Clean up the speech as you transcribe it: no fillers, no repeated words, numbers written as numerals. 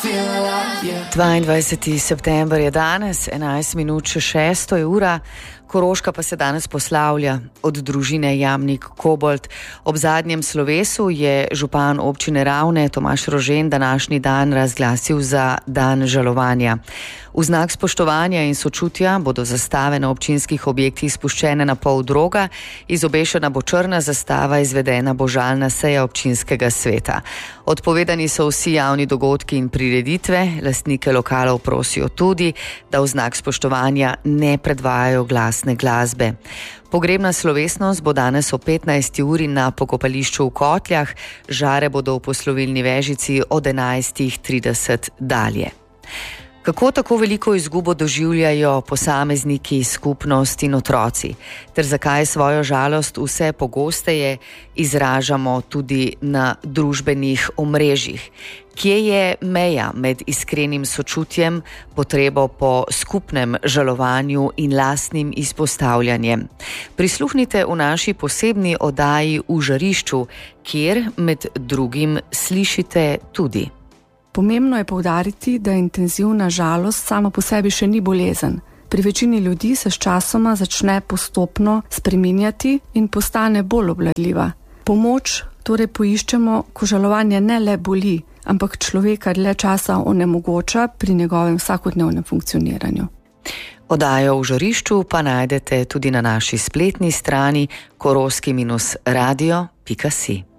22. september je danes, 11 minut še 6 je ura. Koroška pa se danes poslavlja od družine Jamnik Kobolt. Ob zadnjem slovesu je župan občine Ravne Tomaž Rožen današnji dan razglasil za dan žalovanja. V znak spoštovanja in sočutja bodo zastave na občinskih objektih spuščene na pol droga, izobešena bo črna zastava, izvedena bo žalna seja občinskega sveta. Odpovedani so vsi javni dogodki in prireditve, lastnike lokalov prosijo tudi, da v znak spoštovanja ne predvajajo glasne glasbe. Pogrebna slovesnost bo danes o 15. uri na pokopališču v Kotljah, žare bodo v poslovilni Vežici od 11.30 dalje. Kako tako veliko izgubo doživljajo posamezniki, skupnost in otroci, ter zakaj svojo žalost vse pogosteje izražamo tudi na družbenih omrežjih? Kje je meja med iskrenim sočutjem, potrebo po skupnem žalovanju in lastnim izpostavljanjem? Prisluhnite v naši posebni oddaji V žarišču, kjer med drugim slišite tudi. Pomembno je poudariti, da intenzivna žalost sama po sebi še ni bolezen. Pri večini ljudi se s časoma začne postopno spreminjati in postane bolj obvladljiva. Pomoč torej poiščemo, ko žalovanje ne le boli, ampak človeka dlje časa onemogoča pri njegovem vsakodnevnem funkcioniranju. Oddajo V žarišču pa najdete tudi na naši spletni strani koroski-radio.si.